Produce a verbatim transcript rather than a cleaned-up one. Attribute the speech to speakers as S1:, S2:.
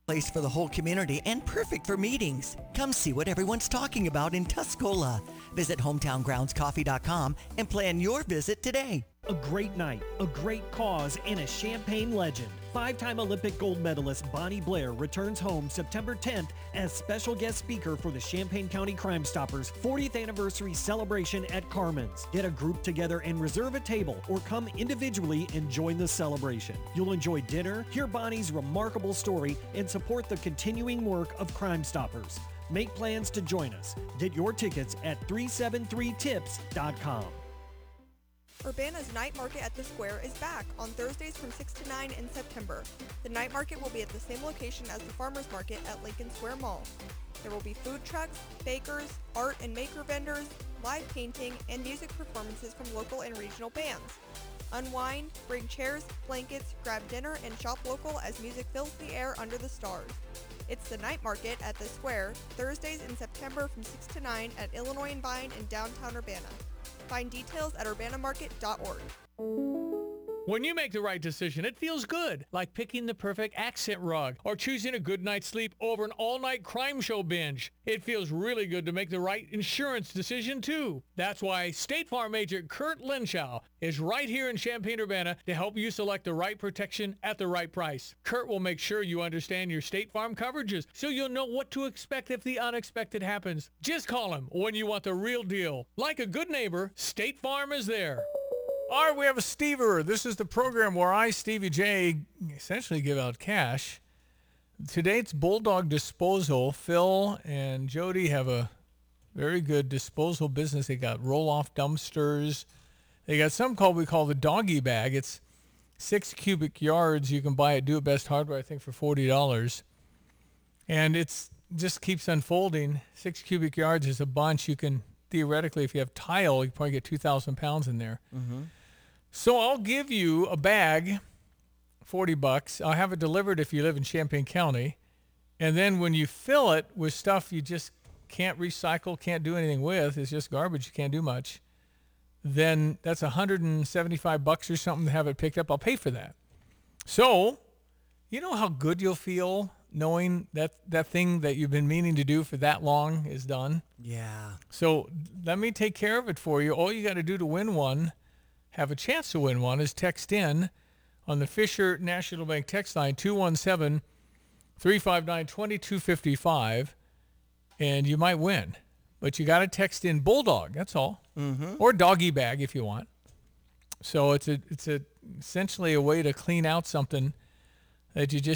S1: place for the whole community and perfect for meetings. Come see what everyone's talking about in Tuscola. Visit hometown grounds coffee dot com and plan your visit today.
S2: A great night, a great cause, and a Champaign legend. Five-time Olympic gold medalist Bonnie Blair returns home September tenth as special guest speaker for the Champaign County Crime Stoppers fortieth anniversary celebration at Carmen's. Get a group together and reserve a table, or come individually and join the celebration. You'll enjoy dinner, hear Bonnie's remarkable story, and support the continuing work of Crime Stoppers. Make plans to join us. Get your tickets at three seven three tips dot com.
S3: Urbana's Night Market at the Square is back on Thursdays from six to nine in September. The night market will be at the same location as the Farmers Market at Lincoln Square Mall. There will be food trucks, bakers, art and maker vendors, live painting, and music performances from local and regional bands. Unwind, bring chairs, blankets, grab dinner, and shop local as music fills the air under the stars. It's the Night Market at the Square, Thursdays in September from six to nine at Illinois and Vine in downtown Urbana. Find details at urbana market dot org.
S4: When you make the right decision, it feels good, like picking the perfect accent rug or choosing a good night's sleep over an all-night crime show binge. It feels really good to make the right insurance decision, too. That's why State Farm agent Kurt Lenschow is right here in Champaign-Urbana to help you select the right protection at the right price. Kurt will make sure you understand your State Farm coverages so you'll know what to expect if the unexpected happens. Just call him when you want the real deal. Like a good neighbor, State Farm is there. All right, we have a Stever. This is the program where I, Stevie J, essentially give out cash. Today it's Bulldog Disposal. Phil and Jody have a very good disposal business. They got roll-off dumpsters. They got something called we call the doggy bag. It's six cubic yards. You can buy it Do It Best Hardware, I think, for forty dollars. And it's just keeps unfolding. Six cubic yards is a bunch. You can, theoretically, if you have tile, you can probably get two thousand pounds in there. Mm-hmm. So I'll give you a bag, forty bucks. I'll have it delivered if you live in Champaign County. And then when you fill it with stuff you just can't recycle, can't do anything with, it's just garbage, you can't do much, then that's one hundred seventy-five bucks or something to have it picked up. I'll pay for that. So, you know how good you'll feel knowing that that thing that you've been meaning to do for that long is done?
S1: Yeah.
S4: So let me take care of it for you. All you got to do to win one, have a chance to win one, is text in on the Fisher National Bank text line two one seven, three five nine, two two five five, and you might win. But you got to text in Bulldog, that's all. Mm-hmm. Or doggy bag if you want. So it's a it's a essentially a way to clean out something that you just